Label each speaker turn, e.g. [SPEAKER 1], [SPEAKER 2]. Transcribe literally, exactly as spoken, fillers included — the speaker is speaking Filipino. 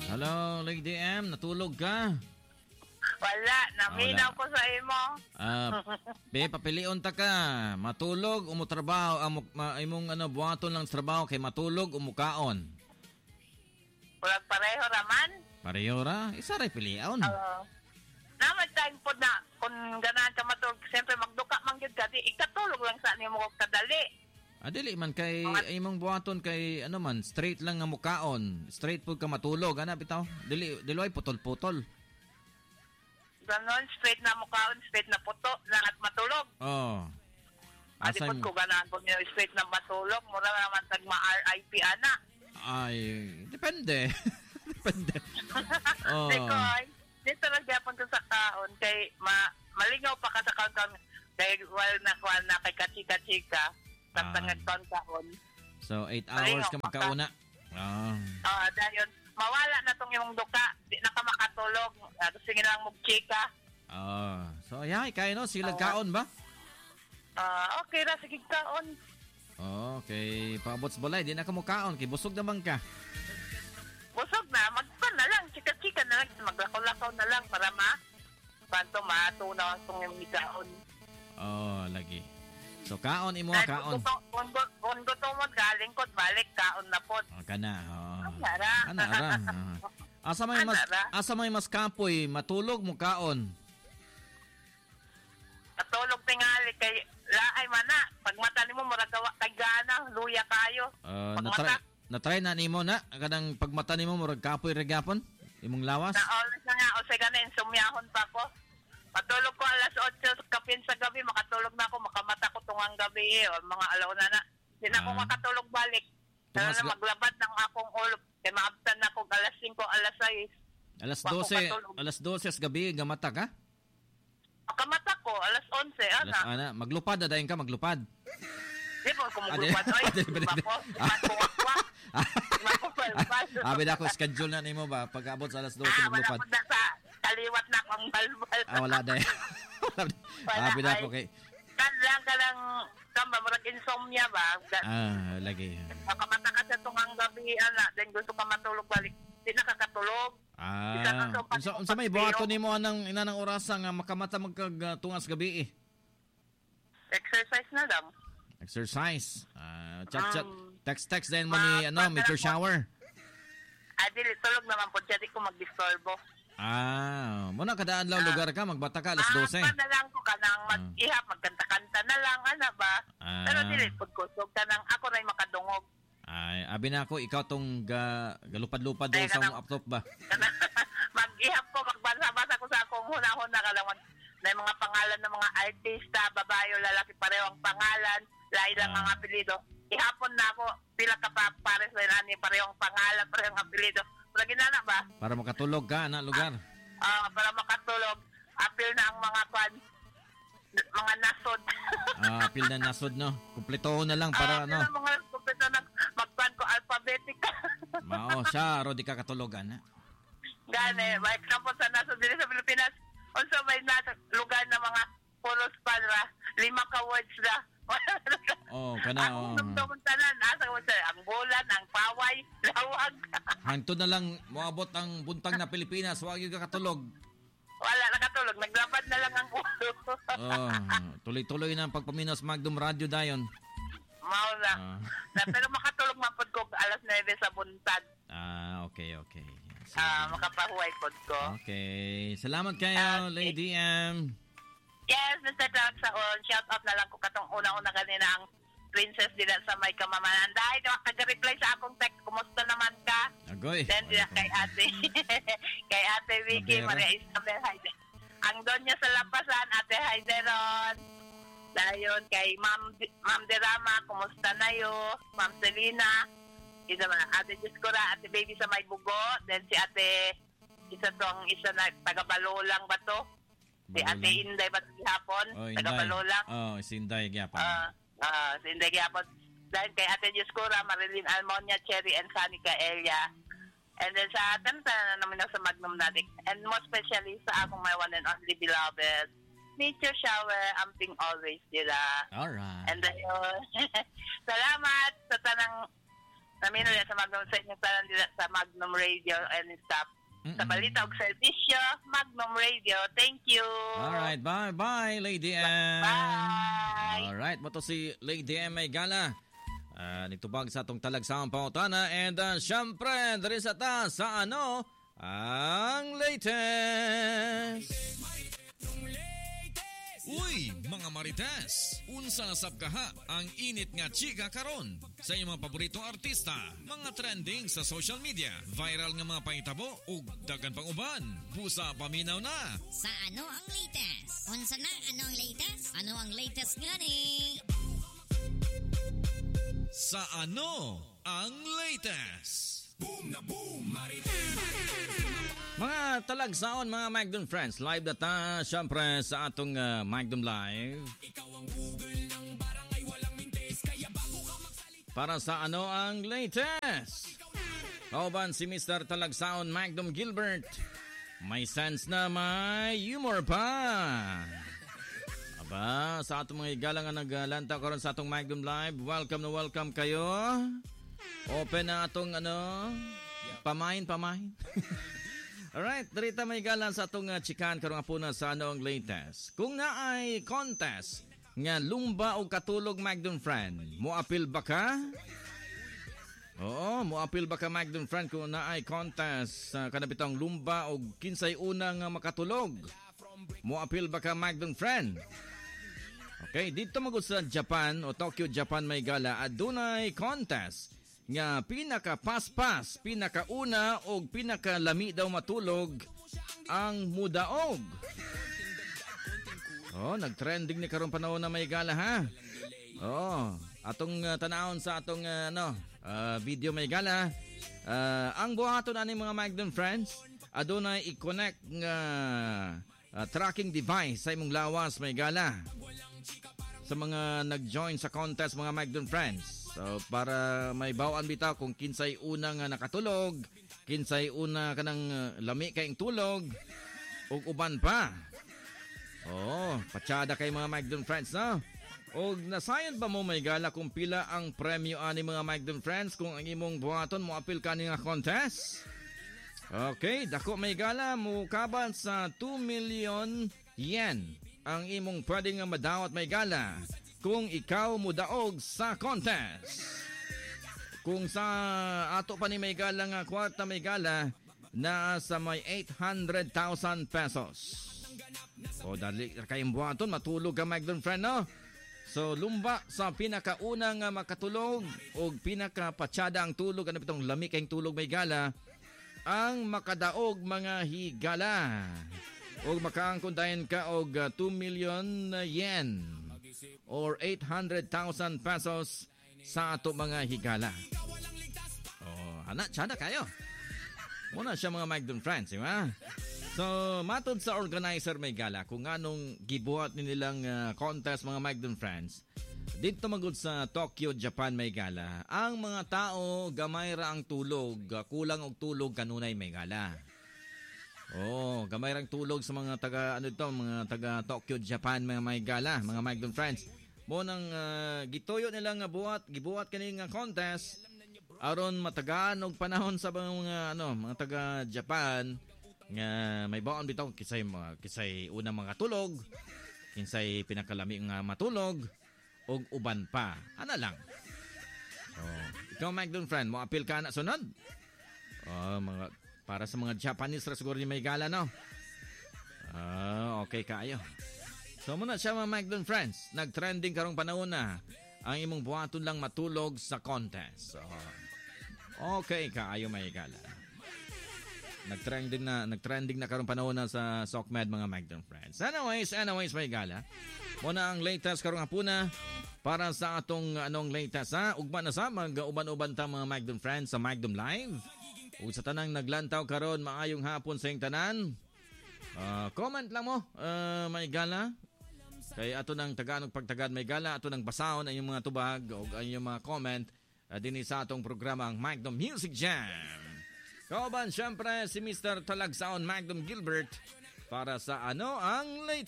[SPEAKER 1] Hello, Lady M. Natulog ka?
[SPEAKER 2] Wala, naminaw ko sa imo.
[SPEAKER 1] Ah, be papilion ta ka. Matulog o mo trabaho, amo ma, imong ano buhaton lang sa trabaho kay matulog o mukaon.
[SPEAKER 2] Wala pareho raman.
[SPEAKER 1] Pareho ra, isa ra pilion.
[SPEAKER 2] Oo. Naman time po na kung ganahan ka matulog, siyempre magduka man gyud ka, di ikatulog lang sa nimo ko kadali.
[SPEAKER 1] Adili man kay ay imong buhaton kay ano man straight lang nga mukaon, straight pud ka matulog ana bitaw. Dili dili putol-putol.
[SPEAKER 2] Ganon, straight na mukhaon, straight na puto, na at matulog.
[SPEAKER 1] Oo. Oh.
[SPEAKER 2] Adi po ko ganahan po niyo straight na matulog, mura naman tag ma-R I P ana.
[SPEAKER 1] Ay, depende. Depende. Oh.
[SPEAKER 2] Because, dito lang gyapon ko sa kaon, kay ma malingaw pa ka sa kaon kay while na kuan na kay kachika-chika, tatangag kaon kaon.
[SPEAKER 1] So, eight hours ka magkauna. Ah.
[SPEAKER 2] Ah, dayon mawala na tong imong duka, di na ka makatulog. Uh, sige na lang mag-chika.
[SPEAKER 1] Oh, so ay kay no sila uh, kaon ba?
[SPEAKER 2] Ah, uh, okay ra sige kaon.
[SPEAKER 1] Okay, paabot sa balay, di na ka mo kaon kay busog naman ka.
[SPEAKER 2] Busog na, magpan na lang, chika-chika na lang, maglakaw-lakaw na lang para ma panto matunaw ang tong imong kaon.
[SPEAKER 1] Oh, lagi. So kaon imo kaon.
[SPEAKER 2] Kung gusto mo galing ko balik kaon na pod.
[SPEAKER 1] Oh, kana. Oh.
[SPEAKER 2] Ana.
[SPEAKER 1] Ana ra. Asa may mas asa may mas kapoy matulog mo kaon.
[SPEAKER 2] Matulog tingali kay laay mana. Pag mata nimo murag kay gana, luya kayo.
[SPEAKER 1] Uh, na-try, na-try na nimo na kanang pag mata nimo murag kapoy ra gyapon imong lawas.
[SPEAKER 2] Na always na nga o sa ganin sumyahon pa ko. Matulog ko alas otso kapin sa gabi, makatulog na ako, makamata ko tungang gabi eh, o mga alauna na. Hindi na ako ah. makatulog balik. Kaya na maglabad ng akong ulo. Kaya maabtan na ako alas singko, alas sais.
[SPEAKER 1] Alas dose, alas dose sa gabi, gamata ka?
[SPEAKER 2] Makamata ko, alas onse, ana.
[SPEAKER 1] Alas, ana, maglupad, adayin ka, maglupad.
[SPEAKER 2] Di po, kung maglupad, oy, di ba po? Matuwak-wak.
[SPEAKER 1] Abi na ako, schedule na nimo ba? Pag-abot sa alas dose,
[SPEAKER 2] ah,
[SPEAKER 1] maglupad.
[SPEAKER 2] Ah, wala po na sa kaliwat na akong balbal.
[SPEAKER 1] Ah, wala dahil. Abi na ako kay...
[SPEAKER 2] Kan lang ka lang, kamba, marag insomnia ba?
[SPEAKER 1] Ah, lagi.
[SPEAKER 2] Makamata ka sa tungang gabi, ana, then gusto ka matulog balik. Di nakakatulog.
[SPEAKER 1] Ah, unsa unsa may buhaton nimo anang inanang orasa nga makamata magkatungas gabi eh?
[SPEAKER 2] Exercise na lang.
[SPEAKER 1] Exercise. Ah, chat chat, text text din mo ni ano, meteor shower.
[SPEAKER 2] Ah, dili tulog naman po, di ko magdisturbo.
[SPEAKER 1] Ah, muna kadaan lang lugar ka, magbata ka alas dose.
[SPEAKER 2] Ah, na lang ko kanang mag-ihap, magkanta-kanta na lang, ana ba?
[SPEAKER 1] Ah.
[SPEAKER 2] Pero dili pud ko sug kanang ako ray makadungog.
[SPEAKER 1] Ay, abi na ako, ikaw tong ga, galupad-lupad daw sa mong laptop ba?
[SPEAKER 2] Mag-ihap ko, magbasa-basa ko sa akong huna-huna kalawan na mga pangalan ng mga artista, babae o lalaki, pareho ang pangalan, lahi lang
[SPEAKER 1] ah.
[SPEAKER 2] ang apelido. Ihapon na ako, pila ka pa pares na nani, pareho ang pangalan, pareho ang apelido. Pero ginana ba?
[SPEAKER 1] Para makatulog ka na lugar.
[SPEAKER 2] Ah, uh, para makatulog. Apil na ang mga pan, mga nasod.
[SPEAKER 1] Ah, apil na nasod, no? Kumpleto na lang para,
[SPEAKER 2] uh,
[SPEAKER 1] no?
[SPEAKER 2] Mga kumpleto na magpan ko alphabetic.
[SPEAKER 1] Mao, siya, ro di ka katulogan, ha?
[SPEAKER 2] Gane, may example sa nasod dito sa Pilipinas. Also may nasa lugar na mga puros panra, lima ka words na.
[SPEAKER 1] Oh, kana oh.
[SPEAKER 2] Ang tanan, asa ko sa ang bulan, ang paway, lawag.
[SPEAKER 1] Hangtod na lang moabot ang buntag na Pilipinas, wa gyud ka katulog.
[SPEAKER 2] Wala nakatulog, naglabad na lang ang ulo.
[SPEAKER 1] Oh, tuloy-tuloy na ang pagpaminos Magdum Radio dayon.
[SPEAKER 2] Mao na. Uh. na. Pero makatulog man pod ko alas nine sa buntag.
[SPEAKER 1] Ah, okay, okay.
[SPEAKER 2] Ah, uh, makapahuway pod ko.
[SPEAKER 1] Okay. Salamat kayo, okay. Lady M.
[SPEAKER 2] Yes, Mister Doug, sa on, shout out na lang ko katong una-una kanina ang princess dila sa may kamamanan. Dahil nakaka-reply sa akong text, kumusta naman ka?
[SPEAKER 1] Agoy.
[SPEAKER 2] Then dila kay ate, kay ate Vicky, Maria Isabel Hayden. Ang doon niya sa Lapasan, ate Hayderon. Dayon kay Ma'am Ma'am Derama, kumusta na yo? Ma'am Selena. Isa man, ate Jiskura, ate Baby sa may bugo. Then si ate, isa tong isa na taga-Balolang ba to? Si Ate Inday ba hapon?
[SPEAKER 1] Oh,
[SPEAKER 2] taga-Balolang.
[SPEAKER 1] Oh, si Inday gyapon.
[SPEAKER 2] Ah, uh, uh, si Inday gyapon. Dahil kay Ate Jiskura, Marilyn Almonia, Cherry, and Sanica Elia. And then sa atin, na naman sa Magnum natin. And most especially sa akong my one and only beloved, Nature Shower, amping always nila.
[SPEAKER 1] Alright.
[SPEAKER 2] And then, uh, salamat sa tanang namin ulit sa Magnum sa inyo sa Magnum Radio and stuff.
[SPEAKER 1] Mm-mm.
[SPEAKER 2] Sa balita og serbisyo, Magnum Radio. Thank you.
[SPEAKER 1] Alright, bye-bye, Lady M.
[SPEAKER 2] Bye.
[SPEAKER 1] Alright, mo to si Lady M. May gala. Uh, nitubag sa atong talagsang pautana. And uh, syempre, dari sa ta sa ano, ang latest.
[SPEAKER 3] Uy, mga marites! Unsa na sab kaha ang init nga chika karon sa inyong mga paboritong artista, mga trending sa social media, viral nga mga pangitabo ug dagan pang uban. Busa paminaw na.
[SPEAKER 4] Sa ano ang latest? Unsa na ano ang latest? Ano ang latest nga ni?
[SPEAKER 3] Sa ano ang latest? Boom na boom, marites!
[SPEAKER 1] Mga talagsaon, mga Magnum friends, live na ta, syempre sa atong uh, Magnum Live. Para sa ano ang latest? Kauban si Mister Talagsaon Magnum Gilbert. May sense na may humor pa. Aba, sa atong mga igalang nga naglanta karon sa atong Magnum Live, welcome na welcome kayo. Open na atong ano, pamain, pamain. Alright, darita may galan sa atong uh, chikan karong apuna sa ano ang latest. Kung naay contest nga lumba o katulog Magnum friend, moapil ba ka? Oo, moapil ba ka Magnum friend kung naay contest uh, kanabitang lumba o kinsay una nga makatulog? Moapil ba ka Magnum friend? Okay, dito magud sa Japan o Tokyo, Japan may gala adunay contest nga pinaka-paspas, pinaka-una o pinaka-lami daw matulog ang mudaog. Oh, nag-trending ni karon panahon na may gala ha. Oh, atong uh, tanawon sa atong uh, ano, uh, video may gala. Uh, ang buhaton ani mga Magnum friends, adunay i-connect nga uh, tracking device sa imong lawas may gala. Sa mga nag-join sa contest mga Magnum friends. So para may bawaan bitaw kung kinsay una nga nakatulog, kinsay una kanang uh, lami kayong tulog ug uban pa. Oh, patsada kay mga Magnum friends no. Og nasayon ba mo may gala kung pila ang premyo ani mga Magnum friends kung ang imong buhaton mo apil kani nga contest? Okay, dako may gala mo kaban sa two million yen ang imong pwedeng nga madawat may gala kung ikaw mudaog sa contest. Kung sa ato pa ni may gala nga kwarta may gala na sa may eight hundred thousand pesos. O dali kayong buhaton matulog ka Magnum friend no. So lumba sa pinakauna nga makatulog o pinakapatsada ang tulog ano pitong lami kayong tulog may gala ang makadaog mga higala. O makaangkon dayon ka og uh, two million yen or eight hundred thousand pesos sa ato mga higala. Oh, hana, tsada kayo. Muna siya mga Magnum friends, di ba? So, matod sa organizer may gala, kung anong gibuhat ni nilang uh, contest mga Magnum friends, dito magud sa Tokyo, Japan may gala, ang mga tao gamay ra ang tulog, kulang og tulog kanunay may gala. Oh, gamay rang tulog sa mga taga ano ito, mga taga Tokyo, Japan, mga may gala, mga Magnum friends. Mo nang uh, gituyo nila nga buhat, gibuhat kani nga contest aron matagaan og panahon sa mga ano, mga taga Japan nga may baon bitaw kisay mga kisay una mga tulog, kinsay pinakalami nga matulog og uban pa. Ana lang. Oh, ikaw Magnum friend, mo apil ka na sunod? Oh, mga para sa mga Japanese ra siguro ni may gala no. Ah, okay kaayo. So muna siya mga Magnum friends, nag-trending karong panahon na ang imong buhaton lang matulog sa contest. So, okay kaayo may gala. Nag-trending na, nag-trending na karong panahon na sa SOCMED mga Magnum friends. Anyways, anyways may gala. Muna ang latest karong hapuna para sa atong anong latest ha. Ugma na sa mag-uban-uban ta mga Magnum friends sa Magnum Live. Ug sa tanang naglantaw karon maayong hapon sa iyong tanan. Uh, comment lang mo, uh, may gala. Kay ato nang taganog pagtagad may gala, ato nang basahon ang inyong mga tubag o ang inyong mga comment uh, din sa atong programa ang Magnum Music Jam. Kauban syempre si Mister Talagsaon Magnum Gilbert para sa ano ang latest.